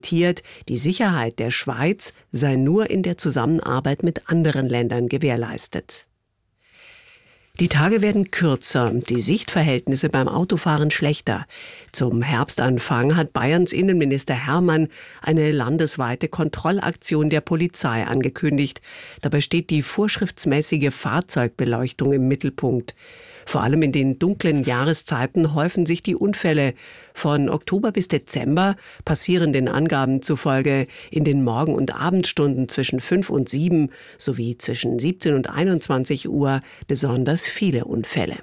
Die Sicherheit der Schweiz sei nur in der Zusammenarbeit mit anderen Ländern gewährleistet. Die Tage werden kürzer, die Sichtverhältnisse beim Autofahren schlechter. Zum Herbstanfang hat Bayerns Innenminister Hermann eine landesweite Kontrollaktion der Polizei angekündigt. Dabei steht die vorschriftsmäßige Fahrzeugbeleuchtung im Mittelpunkt. Vor allem in den dunklen Jahreszeiten häufen sich die Unfälle. Von Oktober bis Dezember passieren den Angaben zufolge in den Morgen- und Abendstunden zwischen 5 und 7 sowie zwischen 17 und 21 Uhr besonders viele Unfälle.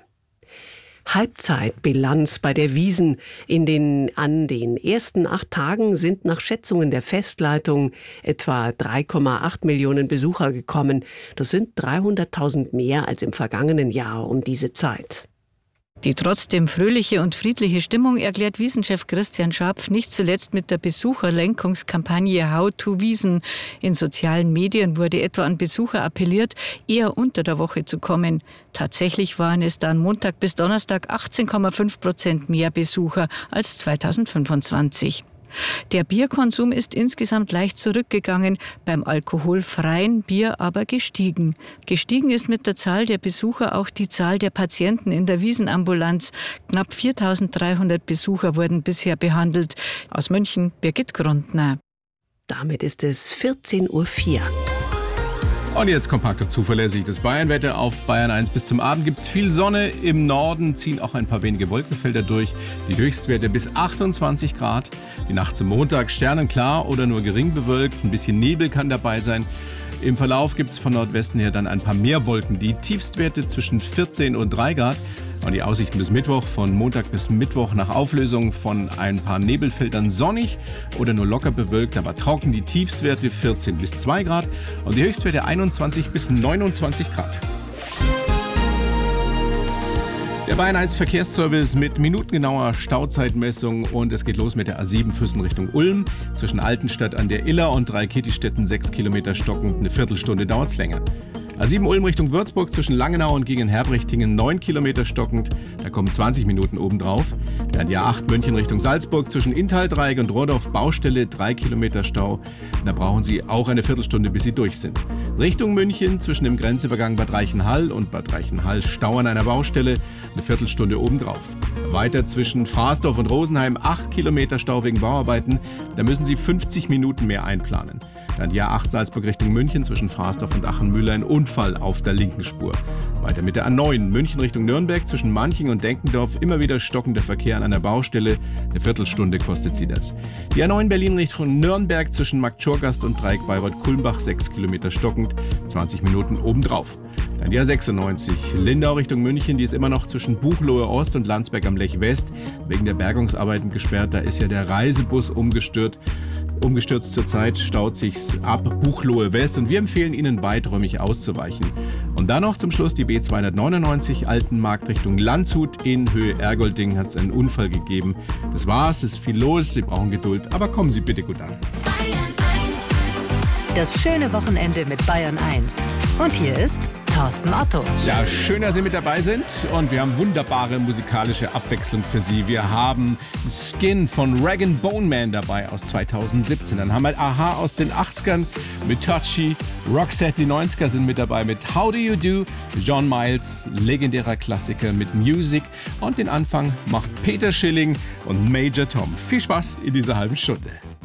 Halbzeitbilanz bei der Wiesn. An den ersten 8 Tagen sind nach Schätzungen der Festleitung etwa 3,8 Millionen Besucher gekommen. Das sind 300.000 mehr als im vergangenen Jahr um diese Zeit. Die trotzdem fröhliche und friedliche Stimmung erklärt Wiesnchef Christian Scharpf nicht zuletzt mit der Besucherlenkungskampagne How to Wiesn. In sozialen Medien wurde etwa an Besucher appelliert, eher unter der Woche zu kommen. Tatsächlich waren es dann Montag bis Donnerstag 18,5% mehr Besucher als 2025. Der Bierkonsum ist insgesamt leicht zurückgegangen, beim alkoholfreien Bier aber gestiegen. Gestiegen ist mit der Zahl der Besucher auch die Zahl der Patienten in der Wiesenambulanz. Knapp 4.300 Besucher wurden bisher behandelt. Aus München Birgit Grundner. Damit ist es 14:04 Uhr. Und jetzt kompakt und zuverlässig das Bayernwetter auf Bayern 1. Bis zum Abend gibt es viel Sonne. Im Norden ziehen auch ein paar wenige Wolkenfelder durch. Die Höchstwerte bis 28 Grad. Die Nacht zum Montag sternenklar oder nur gering bewölkt. Ein bisschen Nebel kann dabei sein. Im Verlauf gibt es von Nordwesten her dann ein paar mehr Wolken. Die Tiefstwerte zwischen 14 und 3 Grad. Und die Aussichten bis Mittwoch, von Montag bis Mittwoch nach Auflösung von ein paar Nebelfeldern sonnig oder nur locker bewölkt, aber trocken. Die Tiefstwerte 14 bis 2 Grad und die Höchstwerte 21 bis 29 Grad. Der Bayern 1 Verkehrsservice mit minutengenauer Stauzeitmessung und es geht los mit der A7 Füssen Richtung Ulm. Zwischen Altenstadt an der Iller und Dreikäthistetten 6 Kilometer stockend, eine Viertelstunde dauert es länger. A7 Ulm Richtung Würzburg zwischen Langenau und Gegenherbrechtingen 9 Kilometer stockend, da kommen 20 Minuten obendrauf. Dann die A8 München Richtung Salzburg zwischen Inntal-Dreieck und Rohrdorf Baustelle 3 Kilometer Stau. Da brauchen Sie auch eine Viertelstunde, bis Sie durch sind. Richtung München zwischen dem Grenzübergang Bad Reichenhall und Bad Reichenhall Stau an einer Baustelle, eine Viertelstunde obendrauf. Weiter zwischen Frasdorf und Rosenheim 8 Kilometer Stau wegen Bauarbeiten, da müssen Sie 50 Minuten mehr einplanen. Dann die A8 Salzburg Richtung München zwischen Frasdorf und Achenmühle ein Unfall auf der linken Spur. Weiter mit der A9 München Richtung Nürnberg zwischen Manching und Denkendorf immer wieder stockender Verkehr an einer Baustelle. Eine Viertelstunde kostet sie das. Die A9 Berlin Richtung Nürnberg zwischen Marktschorgast und Dreieck Bayreuth-Kulmbach 6 Kilometer stockend, 20 Minuten obendrauf. Dann die A96 Lindau Richtung München, die ist immer noch zwischen Buchloe Ost und Landsberg am Lech West wegen der Bergungsarbeiten gesperrt. Da ist ja der Reisebus umgestürzt zurzeit, staut sich's ab Buchloe West und wir empfehlen Ihnen weiträumig auszuweichen. Und dann noch zum Schluss die B299 Altenmarkt Richtung Landshut in Höhe Ergolding hat es einen Unfall gegeben. Das war's, es ist viel los, Sie brauchen Geduld, aber kommen Sie bitte gut an. Das schöne Wochenende mit Bayern 1. Und hier ist Thorsten Otto. Ja, schön, dass Sie mit dabei sind und wir haben wunderbare musikalische Abwechslung für Sie. Wir haben Skin von Rag & Bone Man dabei aus 2017. Dann haben wir Aha aus den 80ern mit Touchy. Roxette, die 90er sind mit dabei mit How Do You Do. John Miles, legendärer Klassiker mit Music. Und den Anfang macht Peter Schilling und Major Tom. Viel Spaß in dieser halben Stunde.